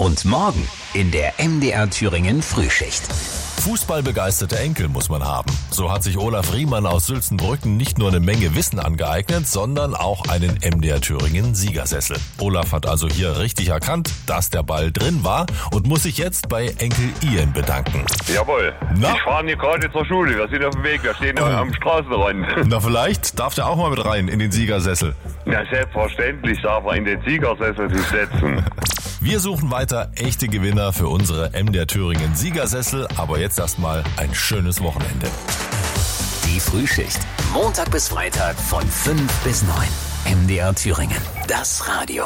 Und morgen in der MDR Thüringen Frühschicht. Fußballbegeisterte Enkel muss man haben. So hat sich Olaf Riemann aus Sülzenbrücken nicht nur eine Menge Wissen angeeignet, sondern auch einen MDR Thüringen Siegersessel. Olaf hat also hier richtig erkannt, dass der Ball drin war und muss sich jetzt bei Enkel Ian bedanken. Jawohl. Na? Ich fahre hier gerade zur Schule. Wir sind auf dem Weg. Wir stehen am Straßenrand. Na, vielleicht darf der auch mal mit rein in den Siegersessel. Na, selbstverständlich darf er in den Siegersessel sich setzen. Wir suchen weiter echte Gewinner für unsere MDR Thüringen Siegersessel, aber jetzt erstmal ein schönes Wochenende. Die Frühschicht. Montag bis Freitag von 5 bis 9. MDR Thüringen. Das Radio.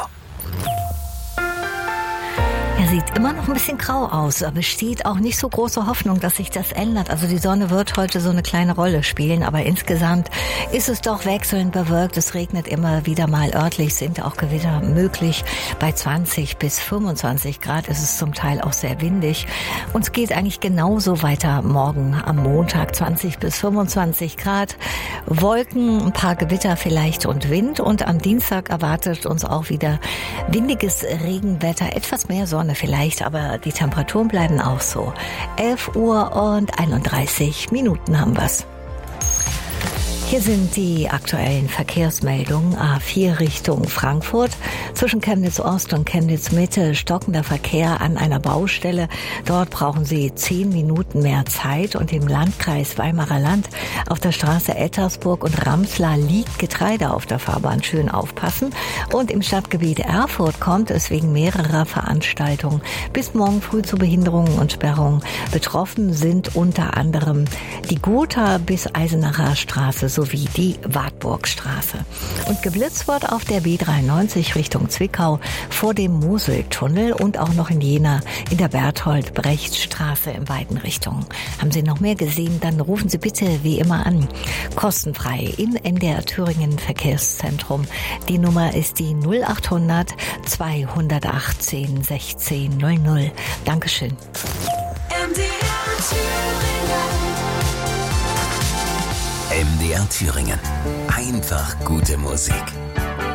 Er sieht immer noch ein bisschen grau aus, aber es steht auch nicht so große Hoffnung, dass sich das ändert. Also die Sonne wird heute so eine kleine Rolle spielen, aber insgesamt ist es doch wechselnd bewölkt. Es regnet immer wieder mal örtlich, sind auch Gewitter möglich. Bei 20 bis 25 Grad ist es zum Teil auch sehr windig. Und es geht eigentlich genauso weiter morgen am Montag, 20 bis 25 Grad. Wolken, ein paar Gewitter vielleicht und Wind. Und am Dienstag erwartet uns auch wieder windiges Regenwetter, etwas mehr Sonne vielleicht, aber die Temperaturen bleiben auch so. 11 Uhr und 31 Minuten haben wir's. Hier sind die aktuellen Verkehrsmeldungen. A4 Richtung Frankfurt. Zwischen Chemnitz Ost und Chemnitz Mitte stockender Verkehr an einer Baustelle. Dort brauchen Sie 10 Minuten mehr Zeit. Und im Landkreis Weimarer Land auf der Straße Ettersburg und Ramslar liegt Getreide auf der Fahrbahn. Schön aufpassen. Und im Stadtgebiet Erfurt kommt es wegen mehrerer Veranstaltungen bis morgen früh zu Behinderungen und Sperrungen. Betroffen sind unter anderem die Gotha bis Eisenacher Straße sowie die Wartburgstraße. Und geblitzt wird auf der B93 Richtung Zwickau vor dem Moseltunnel und auch noch in Jena in der Berthold-Brecht-Straße in beiden Richtungen. Haben Sie noch mehr gesehen, dann rufen Sie bitte wie immer an. Kostenfrei im MDR Thüringen Verkehrszentrum. Die Nummer ist die 0800 218 16 00. Dankeschön. MDR Thüringen. Einfach gute Musik.